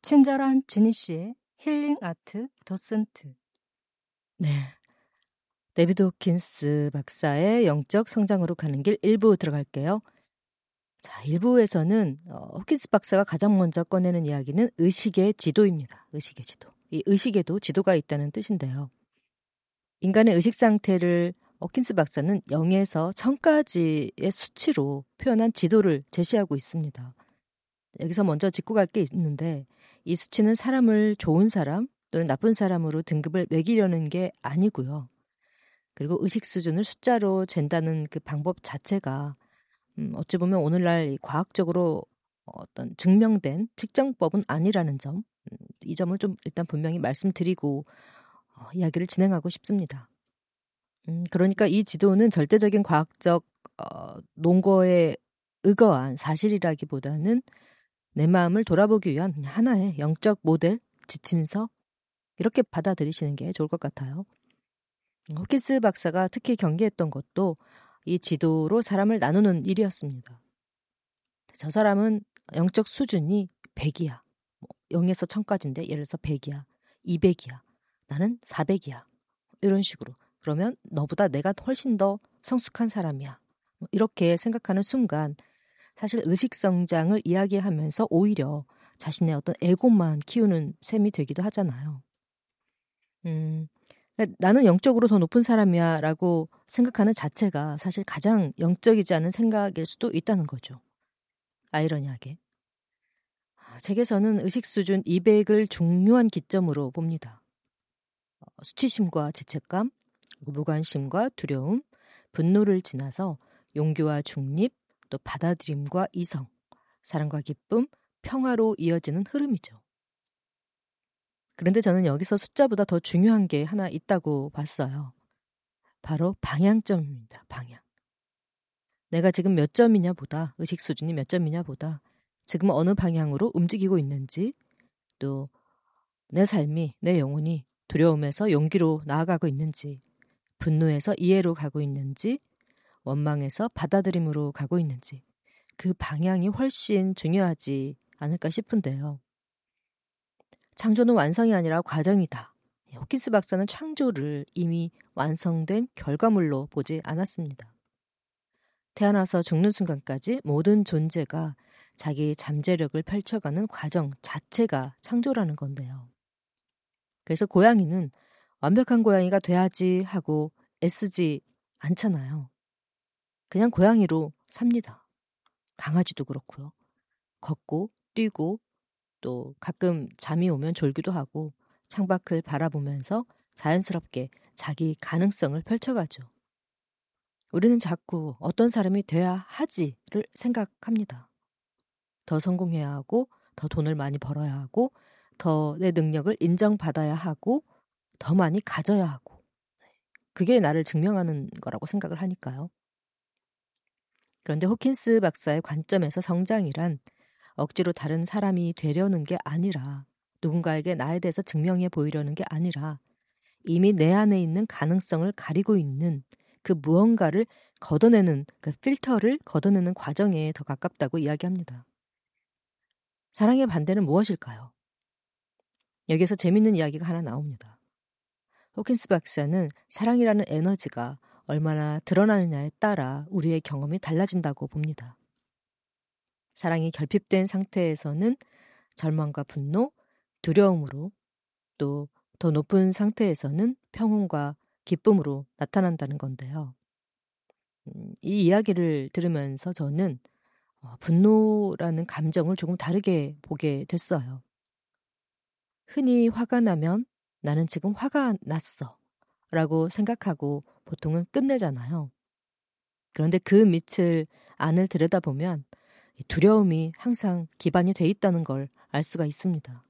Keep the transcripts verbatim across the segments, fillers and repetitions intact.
친절한 지니 씨의 힐링 아트 도슨트. 네, 데비드 호킨스 박사의 영적 성장으로 가는 길 일부 들어갈게요. 자, 일부에서는 어, 호킨스 박사가 가장 먼저 꺼내는 이야기는 의식의 지도입니다. 의식의 지도. 이 의식에도 지도가 있다는 뜻인데요. 인간의 의식 상태를 호킨스 박사는 영에서 천까지의 수치로 표현한 지도를 제시하고 있습니다. 여기서 먼저 짚고 갈 게 있는데, 이 수치는 사람을 좋은 사람 또는 나쁜 사람으로 등급을 매기려는 게 아니고요. 그리고 의식 수준을 숫자로 잰다는 그 방법 자체가 음, 어찌 보면 오늘날 과학적으로 어떤 증명된 측정법은 아니라는 점, 음, 이 점을 좀 일단 분명히 말씀드리고 어, 이야기를 진행하고 싶습니다. 음, 그러니까 이 지도는 절대적인 과학적 어, 논거에 의거한 사실이라기보다는 내 마음을 돌아보기 위한 하나의 영적 모델, 지침서, 이렇게 받아들이시는 게 좋을 것 같아요. 호킨스 박사가 특히 경계했던 것도 이 지도로 사람을 나누는 일이었습니다. 저 사람은 영적 수준이 백이야. 영에서 천까지인데 예를 들어서 백이야. 이백이야. 나는 사백이야. 이런 식으로. 그러면 너보다 내가 훨씬 더 성숙한 사람이야. 이렇게 생각하는 순간 사실 의식성장을 이야기하면서 오히려 자신의 어떤 에고만 키우는 셈이 되기도 하잖아요. 음, 나는 영적으로 더 높은 사람이야 라고 생각하는 자체가 사실 가장 영적이지 않은 생각일 수도 있다는 거죠. 아이러니하게. 책에서는 의식 수준 이백을 중요한 기점으로 봅니다. 수치심과 죄책감, 무관심과 두려움, 분노를 지나서 용기와 중립, 또 받아들임과 이성, 사랑과 기쁨, 평화로 이어지는 흐름이죠. 그런데 저는 여기서 숫자보다 더 중요한 게 하나 있다고 봤어요. 바로 방향점입니다. 방향. 내가 지금 몇 점이냐 보다, 의식 수준이 몇 점이냐 보다, 지금 어느 방향으로 움직이고 있는지, 또 내 삶이, 내 영혼이 두려움에서 용기로 나아가고 있는지, 분노에서 이해로 가고 있는지, 원망에서 받아들임으로 가고 있는지, 그 방향이 훨씬 중요하지 않을까 싶은데요. 창조는 완성이 아니라 과정이다. 호킨스 박사는 창조를 이미 완성된 결과물로 보지 않았습니다. 태어나서 죽는 순간까지 모든 존재가 자기 잠재력을 펼쳐가는 과정 자체가 창조라는 건데요. 그래서 고양이는 완벽한 고양이가 돼야지 하고 애쓰지 않잖아요. 그냥 고양이로 삽니다. 강아지도 그렇고요. 걷고 뛰고 또 가끔 잠이 오면 졸기도 하고 창밖을 바라보면서 자연스럽게 자기 가능성을 펼쳐가죠. 우리는 자꾸 어떤 사람이 돼야 하지를 생각합니다. 더 성공해야 하고, 더 돈을 많이 벌어야 하고, 더 내 능력을 인정받아야 하고, 더 많이 가져야 하고. 그게 나를 증명하는 거라고 생각을 하니까요. 그런데 호킨스 박사의 관점에서 성장이란 억지로 다른 사람이 되려는 게 아니라, 누군가에게 나에 대해서 증명해 보이려는 게 아니라 이미 내 안에 있는 가능성을 가리고 있는 그 무언가를 걷어내는, 그 필터를 걷어내는 과정에 더 가깝다고 이야기합니다. 사랑의 반대는 무엇일까요? 여기서 재밌는 이야기가 하나 나옵니다. 호킨스 박사는 사랑이라는 에너지가 얼마나 드러나느냐에 따라 우리의 경험이 달라진다고 봅니다. 사랑이 결핍된 상태에서는 절망과 분노, 두려움으로, 또 더 높은 상태에서는 평온과 기쁨으로 나타난다는 건데요. 음, 이 이야기를 들으면서 저는 어, 분노라는 감정을 조금 다르게 보게 됐어요. 흔히 화가 나면 나는 지금 화가 났어 라고 생각하고 보통은 끝내잖아요. 그런데 그 밑을 안을 들여다보면 두려움이 항상 기반이 돼 있다는 걸 알 수가 있습니다.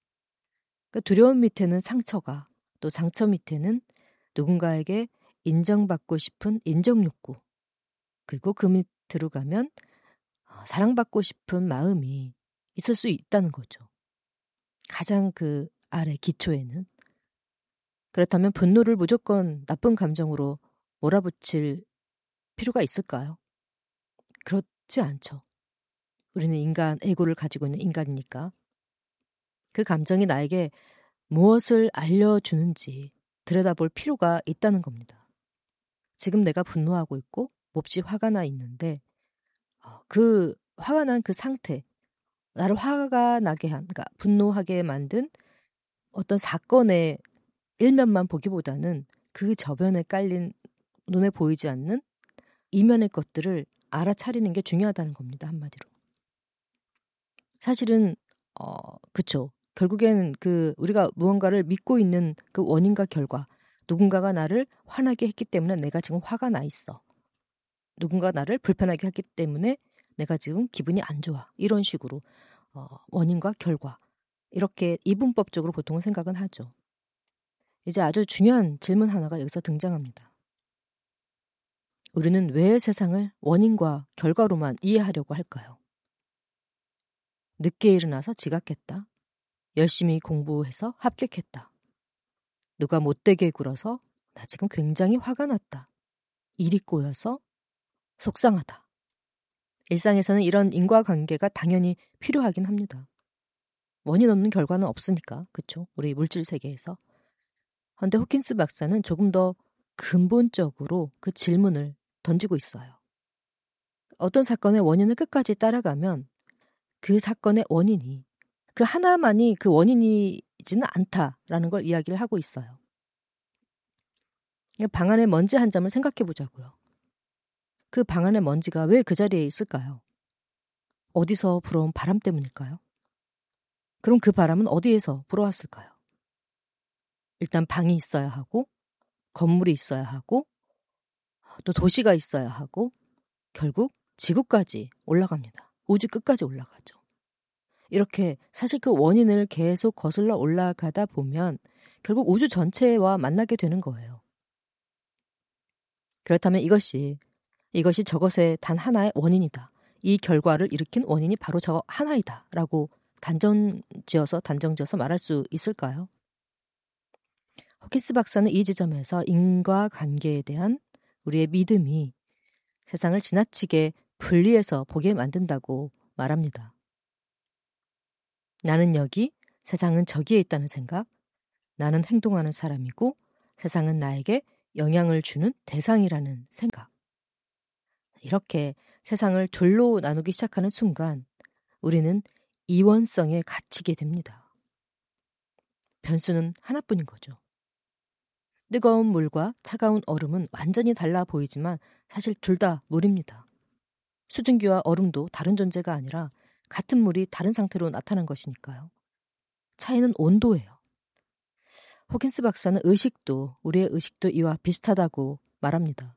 그 두려움 밑에는 상처가, 또 상처 밑에는 누군가에게 인정받고 싶은 인정욕구, 그리고 그 밑으로 가면 사랑받고 싶은 마음이 있을 수 있다는 거죠. 가장 그 아래 기초에는. 그렇다면 분노를 무조건 나쁜 감정으로 몰아붙일 필요가 있을까요? 그렇지 않죠. 우리는 인간, 에고를 가지고 있는 인간이니까. 그 감정이 나에게 무엇을 알려주는지 들여다볼 필요가 있다는 겁니다. 지금 내가 분노하고 있고 몹시 화가 나 있는데 그 화가 난 그 상태, 나를 화가 나게 한, 그러니까 분노하게 만든 어떤 사건의 일면만 보기보다는 그 저변에 깔린 눈에 보이지 않는 이면의 것들을 알아차리는 게 중요하다는 겁니다. 한마디로. 사실은 어 그쵸. 결국에는 그 우리가 무언가를 믿고 있는 그 원인과 결과, 누군가가 나를 화나게 했기 때문에 내가 지금 화가 나 있어. 누군가 나를 불편하게 했기 때문에 내가 지금 기분이 안 좋아. 이런 식으로 어, 원인과 결과, 이렇게 이분법적으로 보통은 생각은 하죠. 이제 아주 중요한 질문 하나가 여기서 등장합니다. 우리는 왜 세상을 원인과 결과로만 이해하려고 할까요? 늦게 일어나서 지각했다. 열심히 공부해서 합격했다. 누가 못되게 굴어서 나 지금 굉장히 화가 났다. 일이 꼬여서 속상하다. 일상에서는 이런 인과관계가 당연히 필요하긴 합니다. 원인 없는 결과는 없으니까, 그쵸? 우리 물질 세계에서. 그런데 호킨스 박사는 조금 더 근본적으로 그 질문을 던지고 있어요. 어떤 사건의 원인을 끝까지 따라가면 그 사건의 원인이, 그 하나만이 그 원인이지는 않다라는 걸 이야기를 하고 있어요. 방 안에 먼지 한 점을 생각해 보자고요. 그 방 안에 먼지가 왜 그 자리에 있을까요? 어디서 불어온 바람 때문일까요? 그럼 그 바람은 어디에서 불어왔을까요? 일단 방이 있어야 하고, 건물이 있어야 하고, 또 도시가 있어야 하고, 결국 지구까지 올라갑니다. 우주 끝까지 올라가죠. 이렇게 사실 그 원인을 계속 거슬러 올라가다 보면 결국 우주 전체와 만나게 되는 거예요. 그렇다면 이것이 이것이 저것의 단 하나의 원인이다. 이 결과를 일으킨 원인이 바로 저 하나이다. 라고 단정지어서 단정지어서 말할 수 있을까요? 호킨스 박사는 이 지점에서 인과관계에 대한 우리의 믿음이 세상을 지나치게 분리해서 보게 만든다고 말합니다. 나는 여기, 세상은 저기에 있다는 생각, 나는 행동하는 사람이고 세상은 나에게 영향을 주는 대상이라는 생각. 이렇게 세상을 둘로 나누기 시작하는 순간 우리는 이원성에 갇히게 됩니다. 변수는 하나뿐인 거죠. 뜨거운 물과 차가운 얼음은 완전히 달라 보이지만 사실 둘 다 물입니다. 수증기와 얼음도 다른 존재가 아니라 같은 물이 다른 상태로 나타난 것이니까요. 차이는 온도예요. 호킨스 박사는 의식도, 우리의 의식도 이와 비슷하다고 말합니다.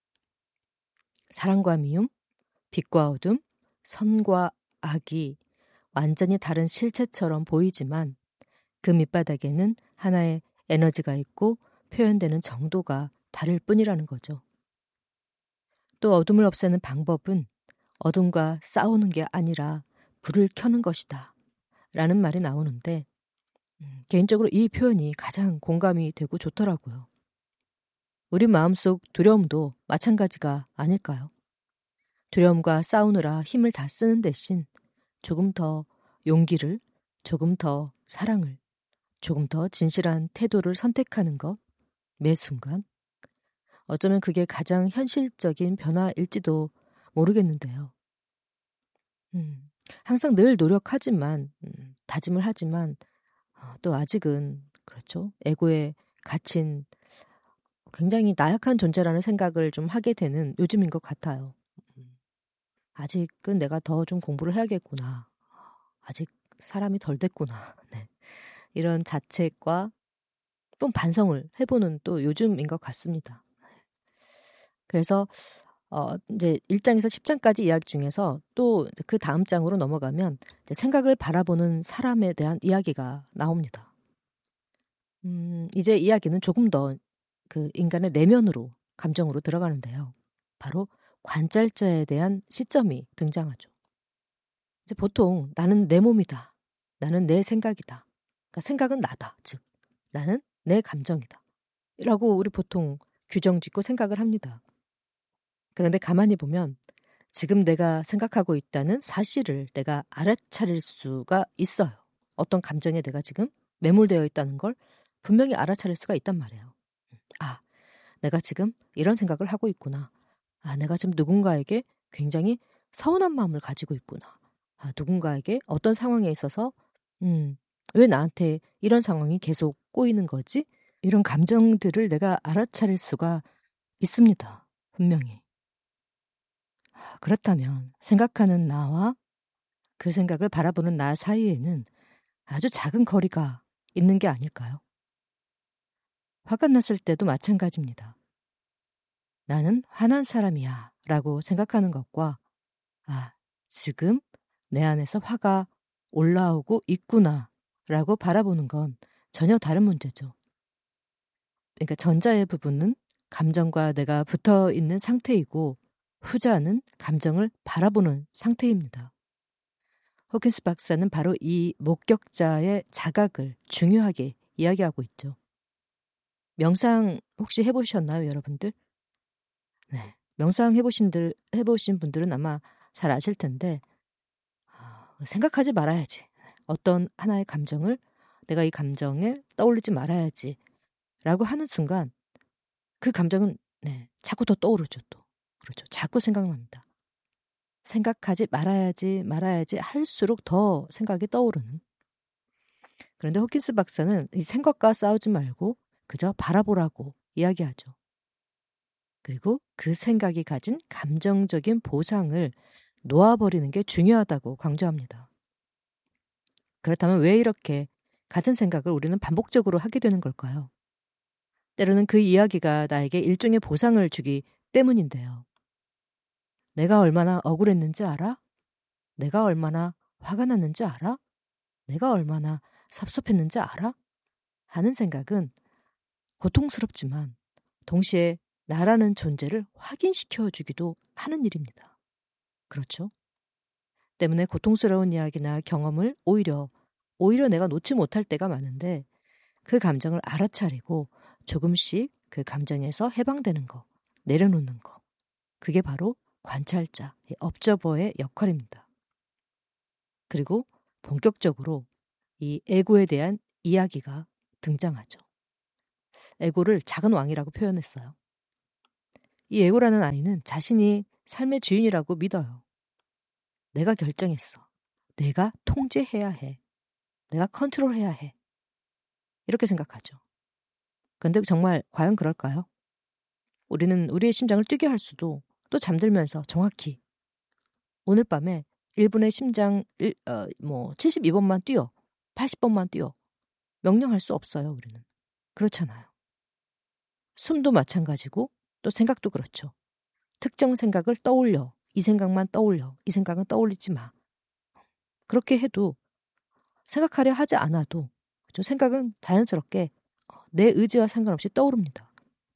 사랑과 미움, 빛과 어둠, 선과 악이 완전히 다른 실체처럼 보이지만 그 밑바닥에는 하나의 에너지가 있고 표현되는 정도가 다를 뿐이라는 거죠. 또 어둠을 없애는 방법은 어둠과 싸우는 게 아니라 불을 켜는 것이다 라는 말이 나오는데 음, 개인적으로 이 표현이 가장 공감이 되고 좋더라고요. 우리 마음속 두려움도 마찬가지가 아닐까요? 두려움과 싸우느라 힘을 다 쓰는 대신 조금 더 용기를, 조금 더 사랑을, 조금 더 진실한 태도를 선택하는 것, 매 순간. 어쩌면 그게 가장 현실적인 변화일지도 모르겠는데요. 음, 항상 늘 노력하지만, 음, 다짐을 하지만 어, 또 아직은 그렇죠. 에고에 갇힌 굉장히 나약한 존재라는 생각을 좀 하게 되는 요즘인 것 같아요. 아직은 내가 더 좀 공부를 해야겠구나. 아직 사람이 덜 됐구나. 네. 이런 자책과 또 반성을 해보는 또 요즘인 것 같습니다. 그래서 어, 이제 일 장에서 십 장까지 이야기 중에서 또 그 다음 장으로 넘어가면 이제 생각을 바라보는 사람에 대한 이야기가 나옵니다. 음, 이제 이야기는 조금 더 그 인간의 내면으로, 감정으로 들어가는데요. 바로 관찰자에 대한 시점이 등장하죠. 이제 보통 나는 내 몸이다. 나는 내 생각이다. 그러니까 생각은 나다. 즉 나는 내 감정이다. 라고 우리 보통 규정 짓고 생각을 합니다. 그런데 가만히 보면 지금 내가 생각하고 있다는 사실을 내가 알아차릴 수가 있어요. 어떤 감정에 내가 지금 매몰되어 있다는 걸 분명히 알아차릴 수가 있단 말이에요. 아, 내가 지금 이런 생각을 하고 있구나. 아, 내가 지금 누군가에게 굉장히 서운한 마음을 가지고 있구나. 아, 누군가에게 어떤 상황에 있어서 음, 왜 나한테 이런 상황이 계속 꼬이는 거지? 이런 감정들을 내가 알아차릴 수가 있습니다. 분명히. 아, 그렇다면 생각하는 나와 그 생각을 바라보는 나 사이에는 아주 작은 거리가 있는 게 아닐까요? 화가 났을 때도 마찬가지입니다. 나는 화난 사람이야 라고 생각하는 것과 아, 지금 내 안에서 화가 올라오고 있구나 라고 바라보는 건 전혀 다른 문제죠. 그러니까 전자의 부분은 감정과 내가 붙어 있는 상태이고 후자는 감정을 바라보는 상태입니다. 호킨스 박사는 바로 이 목격자의 자각을 중요하게 이야기하고 있죠. 명상 혹시 해보셨나요, 여러분들? 네, 명상 해보신, 들, 해보신 분들은 아마 잘 아실 텐데 어, 생각하지 말아야지. 어떤 하나의 감정을 내가 이 감정을 떠올리지 말아야지 라고 하는 순간 그 감정은 네, 자꾸 더 떠오르죠. 또 그렇죠. 자꾸 생각납니다. 생각하지 말아야지 말아야지 할수록 더 생각이 떠오르는. 그런데 호킨스 박사는 이 생각과 싸우지 말고 그저 바라보라고 이야기하죠. 그리고 그 생각이 가진 감정적인 보상을 놓아버리는 게 중요하다고 강조합니다. 그렇다면 왜 이렇게 같은 생각을 우리는 반복적으로 하게 되는 걸까요? 때로는 그 이야기가 나에게 일종의 보상을 주기 때문인데요. 내가 얼마나 억울했는지 알아? 내가 얼마나 화가 났는지 알아? 내가 얼마나 섭섭했는지 알아? 하는 생각은 고통스럽지만 동시에 나라는 존재를 확인시켜 주기도 하는 일입니다. 그렇죠? 때문에 고통스러운 이야기나 경험을 오히려 오히려 내가 놓지 못할 때가 많은데 그 감정을 알아차리고 조금씩 그 감정에서 해방되는 거, 내려놓는 거. 그게 바로 관찰자, 업저버의 역할입니다. 그리고 본격적으로 이 에고에 대한 이야기가 등장하죠. 에고를 작은 왕이라고 표현했어요. 이 에고라는 아이는 자신이 삶의 주인이라고 믿어요. 내가 결정했어. 내가 통제해야 해. 내가 컨트롤해야 해. 이렇게 생각하죠. 그런데 정말 과연 그럴까요? 우리는 우리의 심장을 뛰게 할 수도 또 잠들면서 정확히 오늘 밤에 일 분의 심장 일, 어, 뭐 칠십이 번만 뛰어. 팔십 번만 뛰어. 명령할 수 없어요. 우리는. 그렇잖아요. 숨도 마찬가지고 또 생각도 그렇죠. 특정 생각을 떠올려. 이 생각만 떠올려. 이 생각은 떠올리지 마. 그렇게 해도 생각하려 하지 않아도 그렇죠? 생각은 자연스럽게 내 의지와 상관없이 떠오릅니다.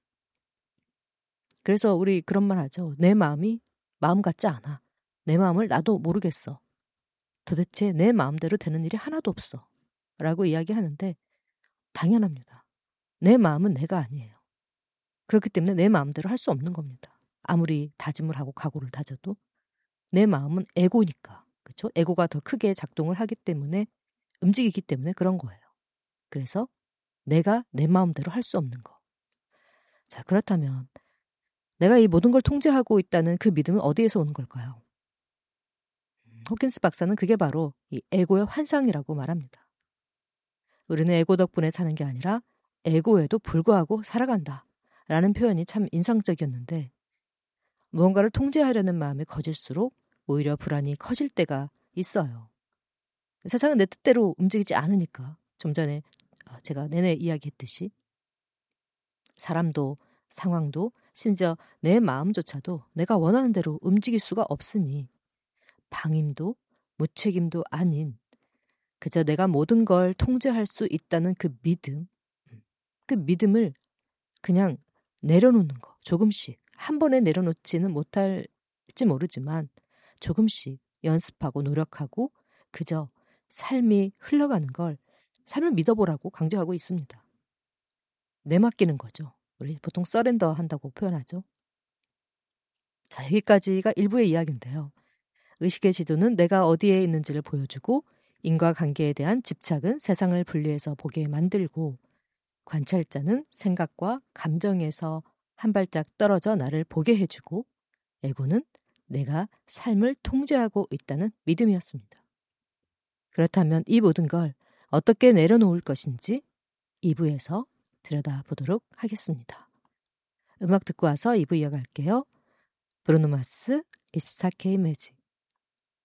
그래서 우리 그런 말 하죠. 내 마음이 마음 같지 않아. 내 마음을 나도 모르겠어. 도대체 내 마음대로 되는 일이 하나도 없어. 라고 이야기하는데 당연합니다. 내 마음은 내가 아니에요. 그렇기 때문에 내 마음대로 할 수 없는 겁니다. 아무리 다짐을 하고 각오를 다져도 내 마음은 에고니까. 그렇죠? 에고가 더 크게 작동을 하기 때문에 움직이기 때문에 그런 거예요. 그래서 내가 내 마음대로 할 수 없는 거. 자, 그렇다면 내가 이 모든 걸 통제하고 있다는 그 믿음은 어디에서 오는 걸까요? 호킨스 박사는 그게 바로 이 에고의 환상이라고 말합니다. 우리는 에고 덕분에 사는 게 아니라 에고에도 불구하고 살아간다 라는 표현이 참 인상적이었는데 무언가를 통제하려는 마음이 커질수록 오히려 불안이 커질 때가 있어요. 세상은 내 뜻대로 움직이지 않으니까 좀 전에 제가 내내 이야기했듯이 사람도 상황도 심지어 내 마음조차도 내가 원하는 대로 움직일 수가 없으니 방임도 무책임도 아닌 그저 내가 모든 걸 통제할 수 있다는 그 믿음, 그 믿음을 그냥 내려놓는 거, 조금씩 한 번에 내려놓지는 못할지 모르지만 조금씩 연습하고 노력하고 그저 삶이 흘러가는 걸 삶을 믿어보라고 강조하고 있습니다. 내맡기는 거죠. 우리 보통 서렌더 한다고 표현하죠. 자, 여기까지가 일부의 이야기인데요. 의식의 지도는 내가 어디에 있는지를 보여주고 인과관계에 대한 집착은 세상을 분리해서 보게 만들고 관찰자는 생각과 감정에서 한 발짝 떨어져 나를 보게 해주고 에고는 내가 삶을 통제하고 있다는 믿음이었습니다. 그렇다면 이 모든 걸 어떻게 내려놓을 것인지 이 부에서 들여다보도록 하겠습니다. 음악 듣고 와서 이 부 이어갈게요. 브루노 마스, 이십사 케이 매직.